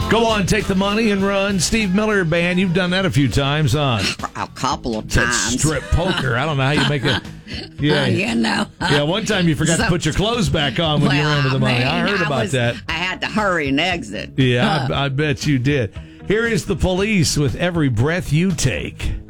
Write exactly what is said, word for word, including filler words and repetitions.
Go on, take the money and run. Steve Miller Band, you've done that a few times, huh? A couple of That times. strip poker. I don't know how you make it. Yeah, Uh, you know. yeah. One time you forgot So- to put your clothes back on when you Well, ran with the money. mean, I heard about was- that. I had to hurry and exit. Yeah, I, I bet you did. Here is the police with Every Breath You Take.